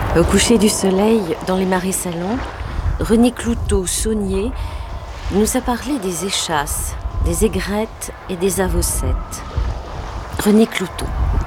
Au coucher du soleil, dans les marais salants, René Cloutot-Saunier nous a parlé des échasses, des aigrettes et des avocettes. René Cloutot.